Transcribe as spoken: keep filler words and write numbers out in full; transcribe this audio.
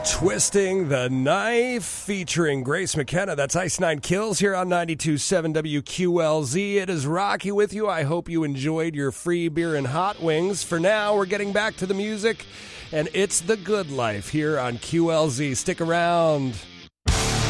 Twisting the Knife featuring Grace McKenna. That's Ice Nine Kills here on ninety-two point seven W Q L Z. It is Rocky with you. I hope you enjoyed your free beer and hot wings. For now, we're getting back to the music, and it's The Good Life here on Q L Z. Stick around.